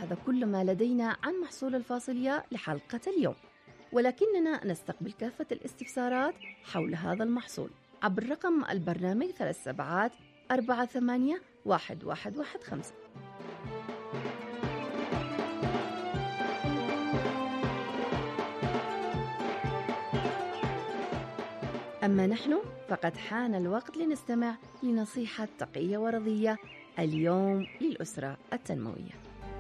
هذا كل ما لدينا عن محصول الفاصوليا لحلقة اليوم، ولكننا نستقبل كافة الاستفسارات حول هذا المحصول عبر رقم البرنامج 37481115. أما نحن فقد حان الوقت لنستمع لنصيحة تقية ورضية اليوم للأسرة التنموية.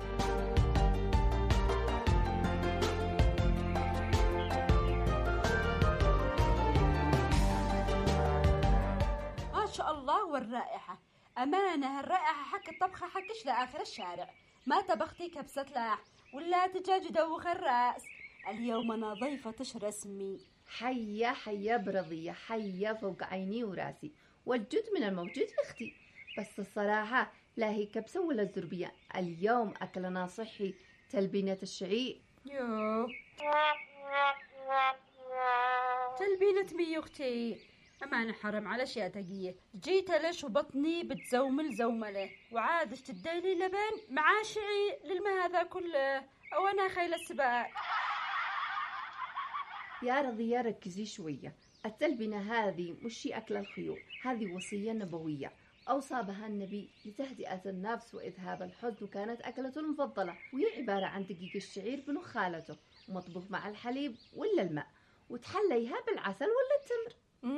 ما شاء الله والرائحة، أمانة الرائحة حق الطبخة حقش لآخر الشارع. ما طبختي كبسة لاح ولا دجاج دوخ الرأس؟ اليوم أنا ضيفتش رسمي. حيا برضية، حيا فوق عيني وراسي، والجود من الموجود يا أختي. بس الصراحة لا هي كبسة ولا الزربية، اليوم أكلنا صحي، تلبينة الشعير. يوه تلبينة مي أختي، أمانة حرم على أشياء تقية. جيت لش وبطني بتزومل زوملة، وعادش تديلي لبن مع شعير للما هذا كله، أو أنا خيل السباق. يا رضية ركزي شوية، التلبينة هذه مش شي أكل الخيول، هذه وصية نبوية أوصى بها النبي لتهدئة النفس وإذهاب الحزن، وكانت أكلته المفضلة، وهي عبارة عن دقيق الشعير بنخالته ومطبوخ مع الحليب ولا الماء، وتحليها بالعسل ولا التمر.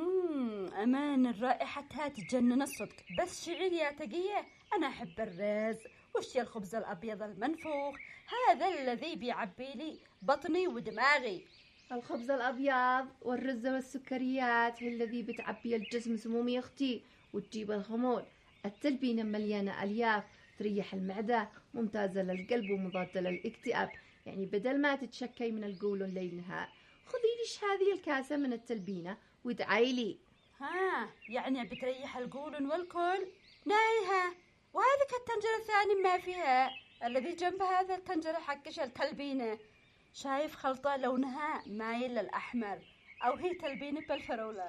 أمان الرائحة تجنن الصدق. بس شعير يا تقية، أنا أحب الرز وش الخبز الأبيض المنفوخ، هذا الذي بيعبي لي بطني ودماغي. الخبز الأبيض والرز والسكريات هي الذي بتعبي الجسم سموم يا أختي وتجيب الخمول. التلبينة مليانة ألياف تريح المعدة، ممتازة للقلب ومضادة للاكتئاب، يعني بدل ما تتشكي من القولون ليل نهار خذي ليش هذه الكاسة من التلبينة وادعي لي. ها يعني بتريح القولون والكل؟ نايها. وهذه الطنجرة الثاني ما فيها، الذي جنب هذا الطنجرة حقش التلبينة، شايف خلطة لونها مايل للأحمر، أو هي تلبينة بالفراولة.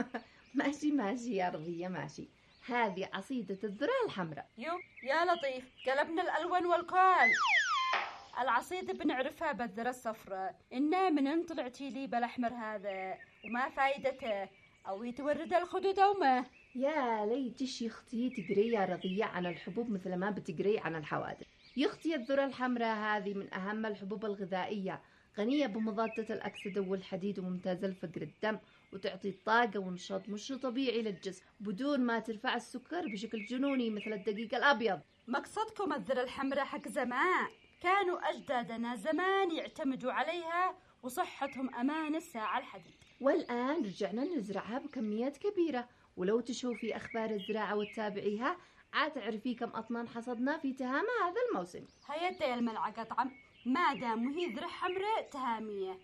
ماشي يا رضية ماشي، هذه عصيدة الذرة الحمراء. يا لطيف، قلبنا الألوان والكل. العصيدة بنعرفها بالذرة الصفراء، إنها من طلعتي لي بالأحمر هذا وما فايدته، أو يتورد الخدود أو ما. يا ليتش يا أختي تقري يا رضية عن الحبوب مثل ما بتقري عن الحوادث. يا أختي الذرة الحمراء هذه من أهم الحبوب الغذائية، غنية بمضادة الأكسدة والحديد وممتازة لفقر الدم، وتعطي طاقة ونشاط مش طبيعي للجسم بدون ما ترفع السكر بشكل جنوني مثل الدقيق الأبيض. مقصدكم الذرة الحمراء حق زمان، كانوا أجدادنا زمان يعتمدوا عليها وصحتهم أمان الساعة الحديد، والآن رجعنا نزرعها بكميات كبيرة، ولو تشوفي أخبار الزراعة وتتابعيها عاد تعرفي كم أطنان حصدنا في تهامة هذا الموسم. هيا الملعقة طعم ما دام وهي ذرة حمراء تهامية.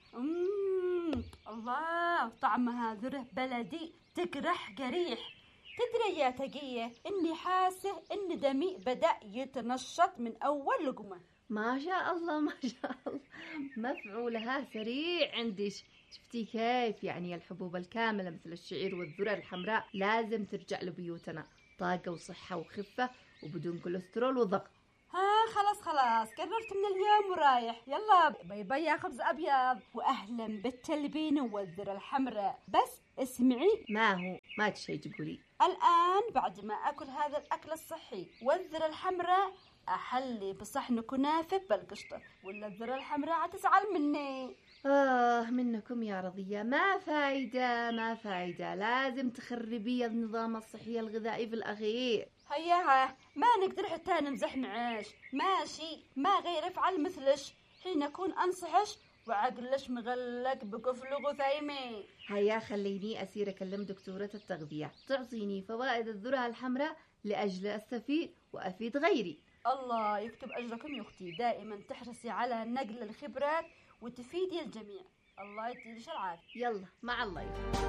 الله طعمها ذرة بلدي تقرح قريح. تدري يا تقية إني حاسة إن دمي بدأ يتنشط من أول لقمة. ما شاء الله مفعولها سريع عندش. شفتي كيف يعني الحبوب الكاملة مثل الشعير والذرة الحمراء لازم ترجع لبيوتنا، طاقة وصحة وخفة وبدون كوليسترول وضغط. خلاص قررت من اليوم ورايح. يلا باي يا خبز أبيض، وأهلا بالتلبينة والذرة الحمراء. بس اسمعي، ما تشي تقولي الآن بعد ما أكل هذا الأكل الصحي والذرة الحمراء أحلي بصحن كنافة بالقشطة، ولا الذرة الحمراء هتزعل مني. منكم يا رضية، ما فايدة، لازم تخربي النظام الصحي الغذائي في الأخير. هيا ما نقدر حتى نمزح معاش، ماشي ما غير افعل مثلش حين أكون أنصحش وعقلش مغلق بقفل غثيمي. هيا خليني أسير أكلم دكتورة التغذية تعطيني فوائد الذرة الحمراء لأجل أستفيد وأفيد غيري. الله يكتب أجركم يا أختي، دائما تحرصي على نقل الخبرات وتفيدي الجميع. الله يديش العافية. يلا مع الله.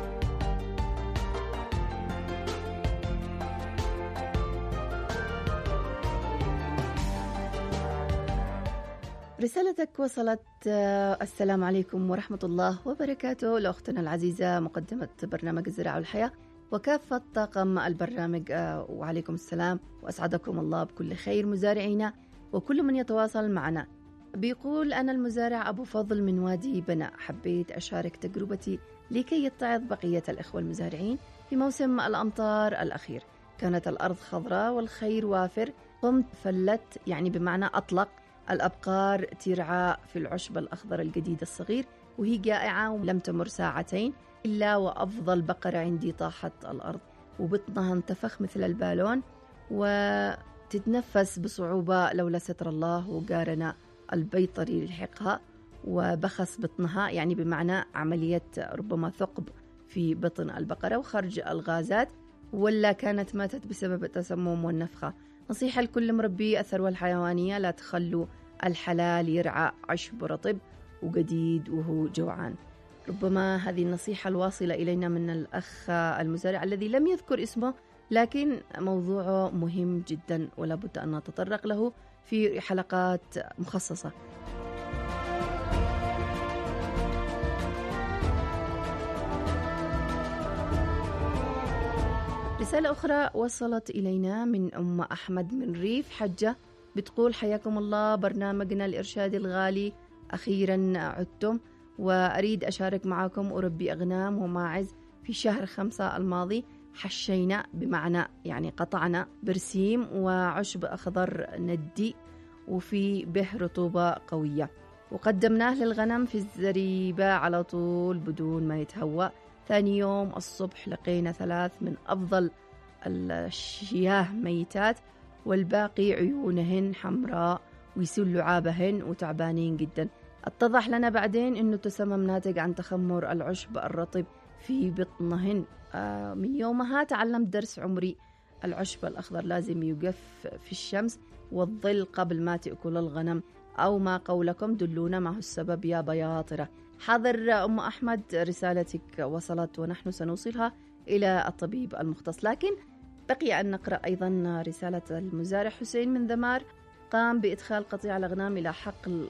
رسالتك وصلت. السلام عليكم ورحمة الله وبركاته لأختنا العزيزة مقدمة برنامج الزراعة والحياة وكافة طاقم البرنامج، وعليكم السلام وأسعدكم الله بكل خير مزارعينا. وكل من يتواصل معنا. بيقول: أنا المزارع أبو فضل من وادي بناء، حبيت أشارك تجربتي لكي يتعظ بقية الإخوة المزارعين في موسم الأمطار الأخير. كانت الأرض خضراء والخير وافر، قمت فلت يعني بمعنى أطلق الأبقار ترعى في العشب الأخضر الجديد الصغير، وهي جائعة ولم تمر ساعتين إلا وأفضل بقرة عندي طاحت الأرض وبطنها انتفخ مثل البالون وتتنفس بصعوبة لولا ستر الله، وقارنا البيطري لحقها وبخس بطنها، يعني بمعنى عملية ربما ثقب في بطن البقرة وخرج الغازات، ولا كانت ماتت بسبب التسمم والنفخة. نصيحة لكل مربي الثروة الحيوانية: لا تخلوا الحلال يرعى عشب رطب وجديد وهو جوعان. ربما هذه النصيحة الواصلة إلينا من الأخ المزارع الذي لم يذكر اسمه، لكن موضوعه مهم جدا ولا بد أن نتطرق له في حلقات مخصصة. رسالة أخرى وصلت إلينا من أم أحمد من ريف حجة، بتقول: حياكم الله برنامجنا الإرشادي الغالي، أخيرا عدتم وأريد أشارك معكم. أربي أغنام وماعز. في شهر 5 الماضي حشينا بمعنى يعني قطعنا برسيم وعشب أخضر ندي وفي به رطوبة قوية، وقدمناه للغنم في الزريبة على طول بدون ما يتهوى. ثاني يوم الصبح لقينا 3 من أفضل الشياه ميتات، والباقي عيونهن حمراء ويسول لعابهن وتعبانين جدا. اتضح لنا بعدين أنه تسمم ناتج عن تخمر العشب الرطب في بطنهن. من يومها تعلمت درس عمري: العشب الأخضر لازم يقف في الشمس والظل قبل ما تأكل الغنم، أو ما قولكم؟ دلونا ما هو السبب يا بياطرة. حاضر أم أحمد، رسالتك وصلت ونحن سنوصلها إلى الطبيب المختص. لكن بقي أن نقرأ أيضا رسالة المزارع حسين من ذمار، قام بإدخال قطيع الأغنام إلى حقل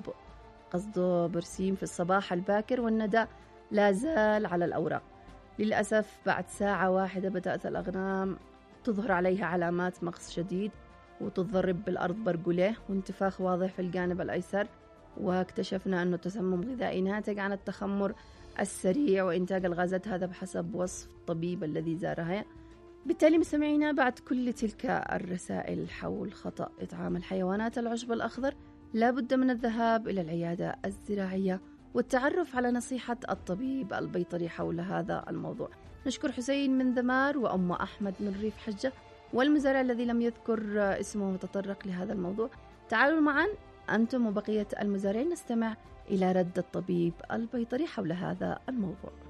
قصده برسيم في الصباح الباكر، والندى لا زال على الأوراق. للأسف بعد ساعة واحدة بدأت الأغنام تظهر عليها علامات مغص شديد وتضرب بالأرض برجله وانتفاخ واضح في الجانب الأيسر، واكتشفنا أنه تسمم غذائي ناتج عن التخمر السريع وإنتاج الغازات، هذا بحسب وصف الطبيب الذي زارها. بالتالي مستمعينا، بعد كل تلك الرسائل حول خطأ إطعام الحيوانات العشب الأخضر، لا بد من الذهاب إلى العيادة الزراعية والتعرف على نصيحة الطبيب البيطري حول هذا الموضوع. نشكر حسين من ذمار وأم أحمد من ريف حجة والمزارع الذي لم يذكر اسمه وتطرق لهذا الموضوع. تعالوا معا أنتم وبقية المزارعين نستمع إلى رد الطبيب البيطري حول هذا الموضوع.